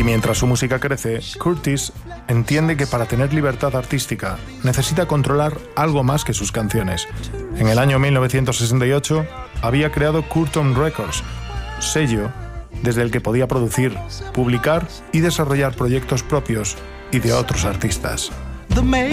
mientras su música crece, Curtis entiende que para tener libertad artística necesita controlar algo más que sus canciones. En el año 1968 había creado Curtom Records, sello desde el que podía producir, publicar y desarrollar proyectos propios y de otros artistas.